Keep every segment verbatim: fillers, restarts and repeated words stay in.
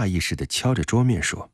下意识地敲着桌面说：“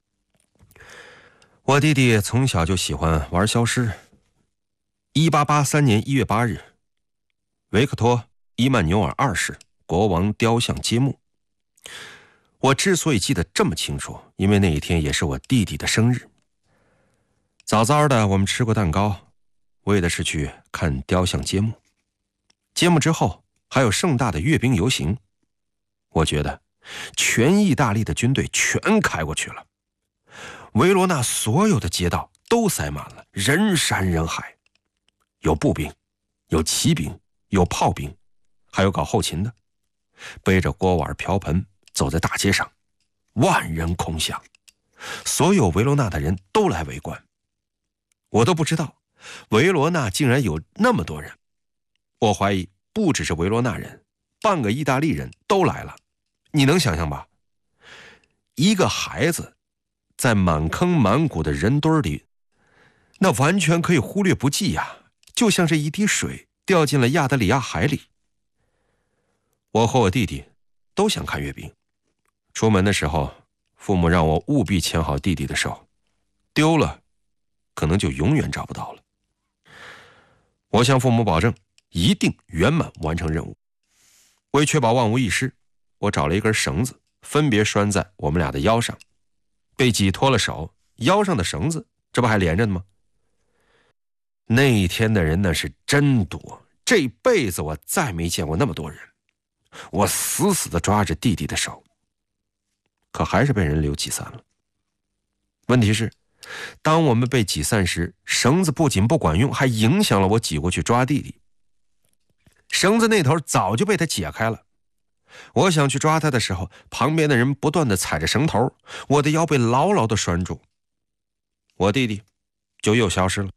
我弟弟从小就喜欢玩消失。一八八三年一月八日，维克托·伊曼纽尔二世国王雕像揭幕。我之所以记得这么清楚，因为那一天也是我弟弟的生日。早早的我们吃过蛋糕，为的是去看雕像揭幕。揭幕之后还有盛大的阅兵游行。我觉得全意大利的军队全开过去了，维罗纳所有的街道都塞满了，人山人海，有步兵，有骑兵，有炮兵，还有搞后勤的，背着锅碗瓢盆走在大街上，万人空巷，所有维罗纳的人都来围观。我都不知道维罗纳竟然有那么多人，我怀疑不只是维罗纳人，半个意大利人都来了。你能想象吧？一个孩子在满坑满谷的人堆里，那完全可以忽略不计呀，就像是一滴水掉进了亚得里亚海里。我和我弟弟都想看阅兵，出门的时候，父母让我务必牵好弟弟的手，丢了可能就永远找不到了。我向父母保证，一定圆满完成任务。为确保万无一失，我找了一根绳子，分别拴在我们俩的腰上。被挤脱了手，腰上的绳子这不还连着呢吗？那一天的人那是真多，这辈子我再没见过那么多人。我死死地抓着弟弟的手，可还是被人流挤散了。问题是，当我们被挤散时，绳子不仅不管用，还影响了我挤过去抓弟弟。绳子那头早就被他解开了，我想去抓他的时候，旁边的人不断地踩着绳头，我的腰被牢牢地拴住，我弟弟就又消失了。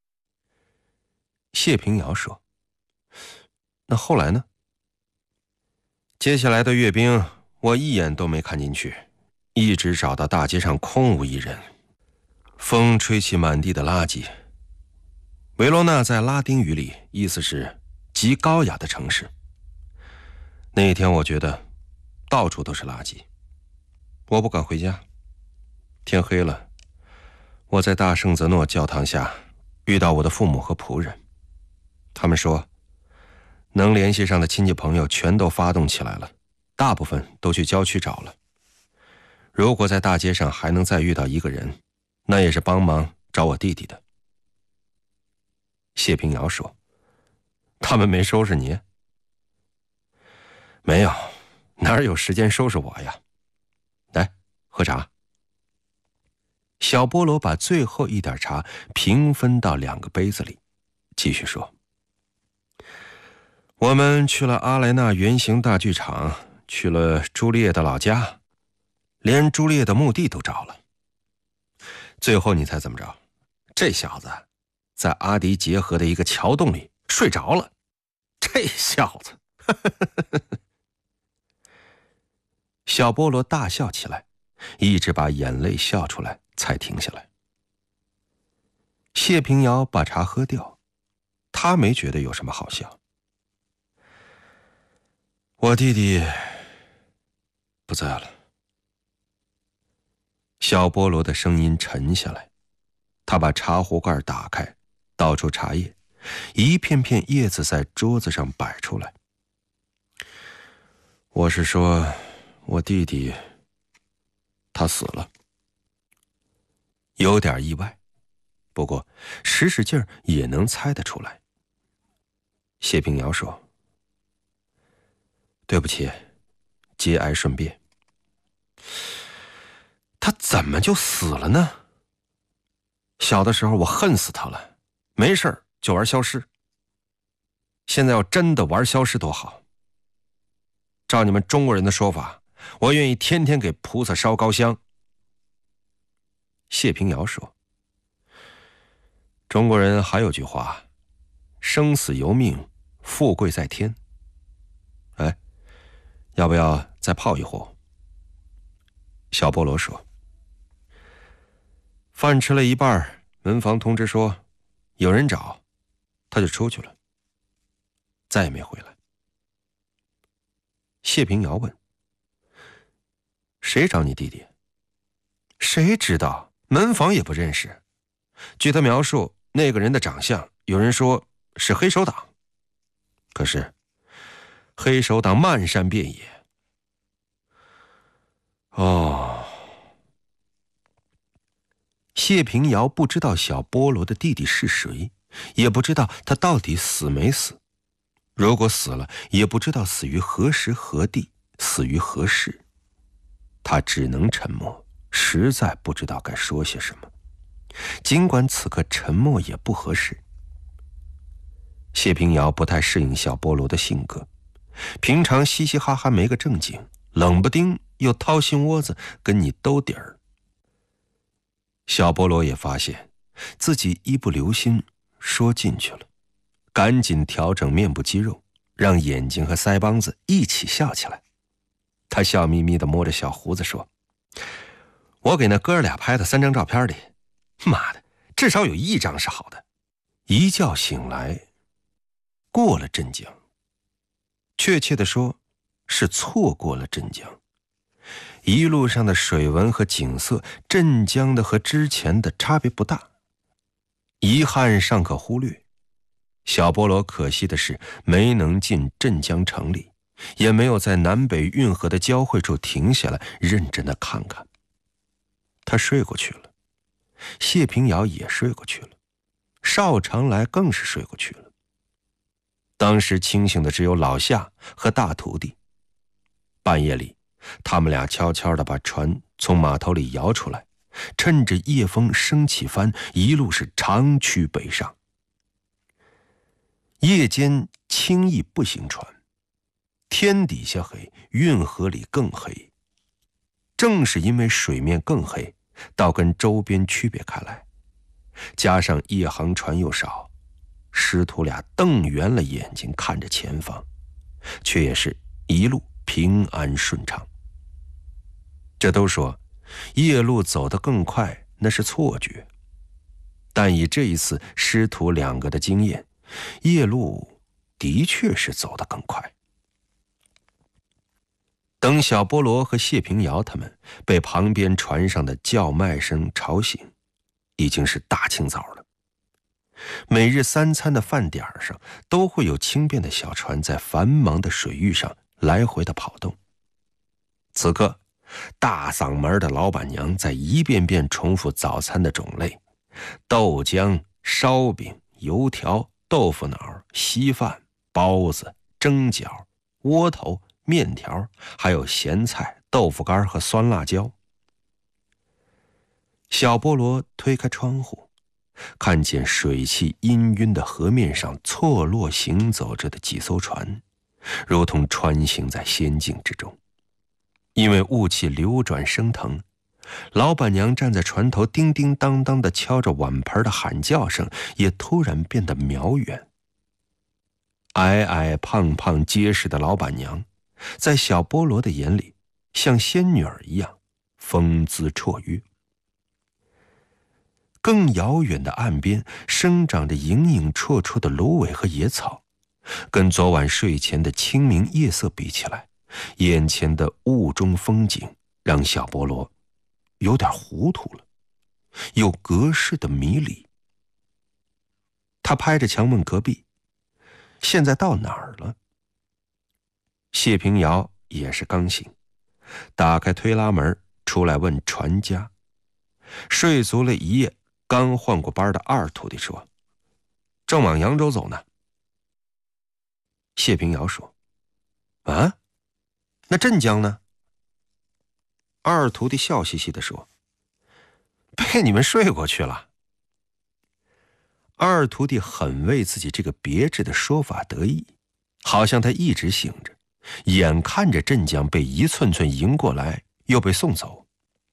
谢平遥说：“那后来呢？”接下来的阅兵，我一眼都没看进去，一直找到大街上空无一人，风吹起满地的垃圾。维罗纳在拉丁语里意思是极高雅的城市。那一天我觉得到处都是垃圾，我不敢回家。天黑了，我在大圣泽诺教堂下遇到我的父母和仆人，他们说能联系上的亲戚朋友全都发动起来了，大部分都去郊区找了。如果在大街上还能再遇到一个人，那也是帮忙找我弟弟的。谢平遥说：“他们没收拾你？”“没有，哪有时间收拾我呀？来，喝茶。”小菠萝把最后一点茶平分到两个杯子里，继续说：“我们去了阿莱纳圆形大剧场，去了朱丽叶的老家，连朱丽叶的墓地都找了。最后你猜怎么着？这小子在阿迪结河的一个桥洞里睡着了。这小子！”小菠萝大笑起来，一直把眼泪笑出来才停下来。谢平遥把茶喝掉，他没觉得有什么好笑。我弟弟不在了。小菠萝的声音沉下来，他把茶壶盖打开，倒出茶叶，一片片叶子在桌子上摆出来。我是说，我弟弟他死了。有点意外，不过使使劲儿也能猜得出来。谢平遥说：“对不起，节哀顺变。”他怎么就死了呢？小的时候我恨死他了，没事儿就玩消失。现在要真的玩消失多好。照你们中国人的说法，我愿意天天给菩萨烧高香。谢平遥说：“中国人还有句话，生死由命，富贵在天。哎，要不要再泡一壶？”小菠萝说：“饭吃了一半，门房通知说有人找，他就出去了，再也没回来。”谢平遥问：“ 谁找你弟弟？谁知道，门房也不认识。据他描述，那个人的长相，有人说是黑手党。可是，黑手党漫山遍野。哦，谢平遥不知道小菠萝的弟弟是谁，也不知道他到底死没死。如果死了，也不知道死于何时何地，死于何事。他只能沉默，实在不知道该说些什么。尽管此刻沉默也不合适。谢平遥不太适应小菠萝的性格，平常嘻嘻哈哈没个正经，冷不丁又掏心窝子跟你兜底儿。小菠萝也发现自己一不留心说进去了，赶紧调整面部肌肉，让眼睛和腮帮子一起笑起来。他笑眯眯地摸着小胡子说：“我给那哥俩拍的三张照片里，妈的，至少有一张是好的。”一觉醒来，过了镇江，确切地说，是错过了镇江。一路上的水文和景色，镇江的和之前的差别不大，遗憾尚可忽略。小菠萝可惜的是没能进镇江城里，也没有在南北运河的交汇处停下来认真的看看。他睡过去了，谢平遥也睡过去了，邵长来更是睡过去了。当时清醒的只有老夏和大徒弟。半夜里，他们俩悄悄地把船从码头里摇出来，趁着夜风升起帆，一路是长驱北上。夜间轻易不行船，天底下黑，运河里更黑。正是因为水面更黑，倒跟周边区别开来。加上夜航船又少，师徒俩瞪圆了眼睛看着前方，却也是一路平安顺畅。这都说夜路走得更快那是错觉，但以这一次师徒两个的经验，夜路的确是走得更快。等小菠萝和谢平遥他们被旁边船上的叫卖声吵醒，已经是大清早了。每日三餐的饭点上，都会有轻便的小船在繁忙的水域上来回的跑动。此刻，大嗓门的老板娘在一遍遍重复早餐的种类：豆浆、烧饼、油条、豆腐脑、稀饭、包子、蒸饺、窝头、面条，还有咸菜、豆腐干和酸辣椒。小菠萝推开窗户，看见水汽氤氲的河面上错落行走着的几艘船，如同穿行在仙境之中。因为雾气流转升腾，老板娘站在船头叮叮当当地敲着碗盆的喊叫声也突然变得渺远。矮矮胖胖结实的老板娘，在小菠萝的眼里像仙女儿一样风姿绰约。更遥远的岸边生长着影影绰绰的芦苇和野草，跟昨晚睡前的清明夜色比起来，眼前的雾中风景让小菠萝有点糊涂了，有隔世的迷离。他拍着墙问隔壁：“现在到哪儿了？”谢平遥也是刚醒，打开推拉门出来问船家。睡足了一夜刚换过班的二徒弟说：“正往扬州走呢。”谢平遥说：“啊，那镇江呢？”二徒弟笑嘻嘻地说：“被你们睡过去了。”二徒弟很为自己这个别致的说法得意，好像他一直醒着，眼看着镇江被一寸寸迎过来，又被送走。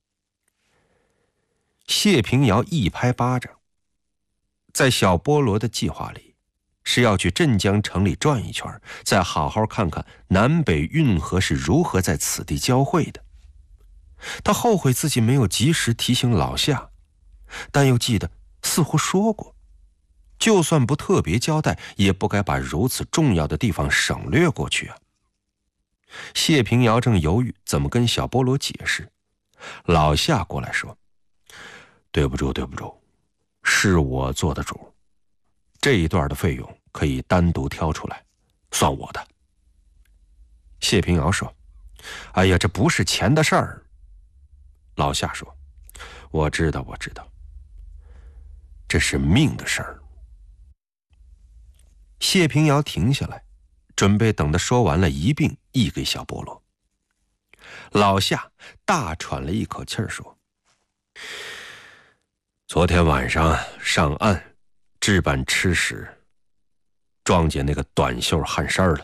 谢平遥一拍巴掌，在小菠萝的计划里，是要去镇江城里转一圈，再好好看看南北运河是如何在此地交汇的。他后悔自己没有及时提醒老夏，但又记得似乎说过，就算不特别交代，也不该把如此重要的地方省略过去啊。 谢平遥正犹豫怎么跟小菠萝解释，老夏过来说：“对不住对不住，是我做的主，这一段的费用可以单独挑出来，算我的。”谢平遥说：“哎呀，这不是钱的事儿。”老夏说：“我知道我知道，这是命的事儿。”谢平遥停下来，准备等他说完了一并译给小菠萝。老夏大喘了一口气儿说：“昨天晚上上岸置办吃时，撞见那个短袖汗衫了。”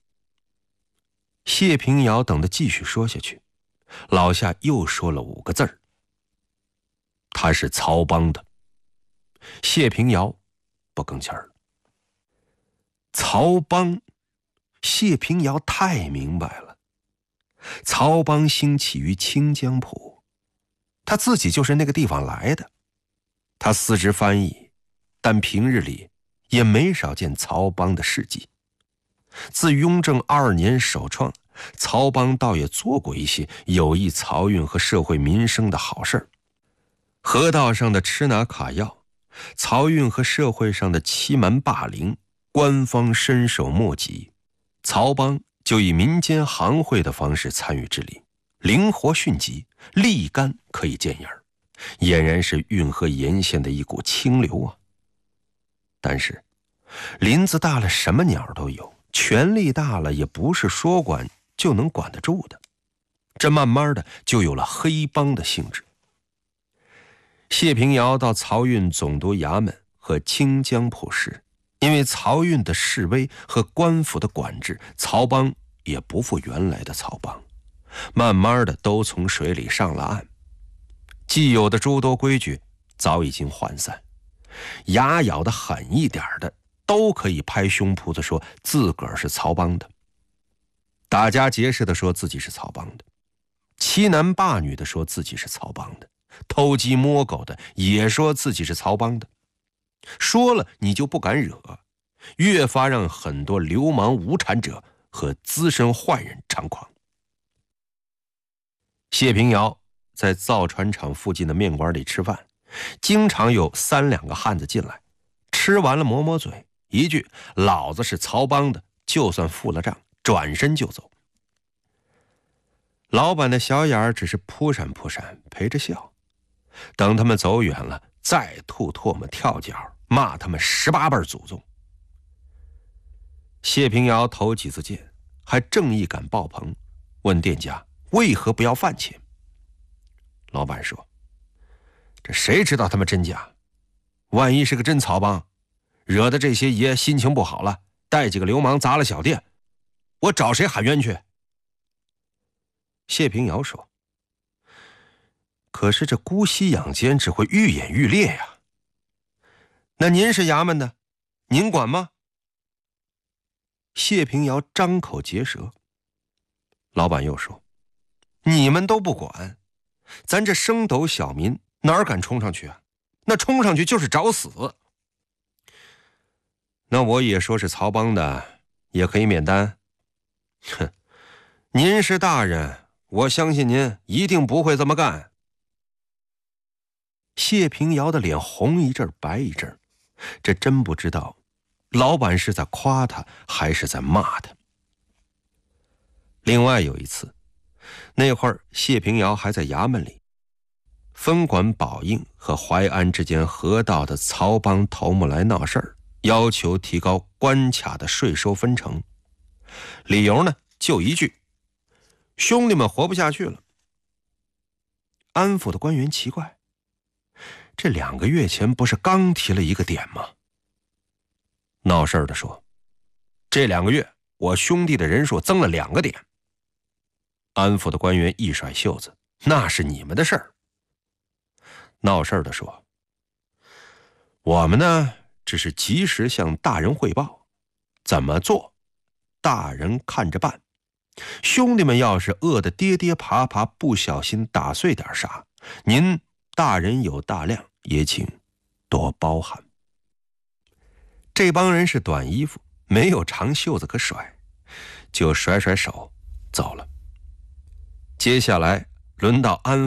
谢平遥等他继续说下去，老夏又说了五个字儿：“他是曹帮的。”谢平遥不哽气儿了。曹帮，谢平遥太明白了。曹帮兴起于清江浦，他自己就是那个地方来的。他司职翻译，但平日里也没少见曹帮的事迹。自雍正二年首创，曹帮倒也做过一些有益漕运和社会民生的好事儿。河道上的吃拿卡要，漕运和社会上的欺瞒霸凌，官方伸手莫及，曹帮就以民间行会的方式参与治理，灵活迅疾，立竿可以见影儿，俨然是运河沿线的一股清流啊。但是林子大了什么鸟都有，权力大了也不是说管就能管得住的，这慢慢的就有了黑帮的性质。谢平遥到漕运总督衙门和清江浦时，因为漕运的示威和官府的管制，曹帮也不复原来的曹帮，慢慢的都从水里上了岸。既有的诸多规矩早已经涣散，牙咬的狠一点的都可以拍胸脯子说自个儿是曹帮的，打家劫舍的说自己是曹帮的，欺男霸女的说自己是曹帮的，偷鸡摸狗的也说自己是曹帮的。说了你就不敢惹，越发让很多流氓无产者和资深坏人猖狂。谢平遥在造船厂附近的面馆里吃饭，经常有三两个汉子进来，吃完了抹抹嘴，一句老子是曹帮的，就算付了账，转身就走。老板的小眼儿只是扑闪扑闪，陪着笑，等他们走远了，再吐唾沫跳脚，骂他们十八辈祖宗。谢平遥头几次见，还正义感爆棚，问店家为何不要饭钱。老板说：“这谁知道他们真假？万一是个真曹帮，惹得这些爷心情不好了，带几个流氓砸了小店，我找谁喊冤去？”谢平遥说：“可是这姑息养奸只会愈演愈烈呀。那您是衙门的，您管吗？”谢平遥张口结舌。老板又说：“你们都不管，咱这升斗小民哪敢冲上去啊？那冲上去就是找死。那我也说是曹帮的，也可以免单。哼，您是大人，我相信您一定不会这么干。”谢平遥的脸红一阵白一阵，这真不知道老板是在夸他还是在骂他。另外有一次，那会儿谢平遥还在衙门里，分管宝应和淮安之间河道的曹帮头目来闹事儿，要求提高关卡的税收分成。理由呢，就一句：兄弟们活不下去了。安抚的官员奇怪，这两个月前不是刚提了一个点吗？闹事儿的说：这两个月我兄弟的人数增了两个点。安抚的官员一甩袖子：那是你们的事儿。闹事儿的说：我们呢，只是及时向大人汇报，怎么做，大人看着办。兄弟们要是饿得跌跌爬爬，不小心打碎点啥，您大人有大量，也请多包涵。这帮人是短衣服，没有长袖子可甩，就甩甩手， 走了。接下来轮到安